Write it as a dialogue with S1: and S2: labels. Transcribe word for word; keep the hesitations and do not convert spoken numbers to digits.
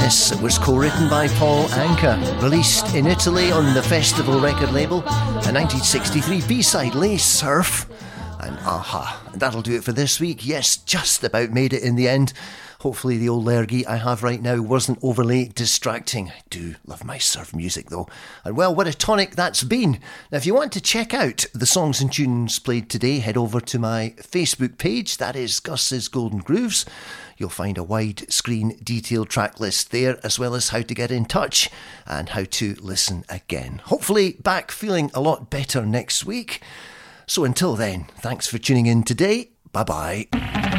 S1: Yes, it was co-written by Paul Anka, released in Italy on the Festival record label, a nineteen sixty-three B-side, Les Surf, and aha, and that'll do it for this week. Yes, just about made it in the end. Hopefully the old lergy I have right now wasn't overly distracting. I do love my surf music though. And well, what a tonic that's been. Now if you want to check out the songs and tunes played today, head over to my Facebook page. That is Gus's Golden Grooves. You'll find a widescreen detailed track list there, as well as how to get in touch and how to listen again. Hopefully back feeling a lot better next week. So until then, thanks for tuning in today. Bye bye.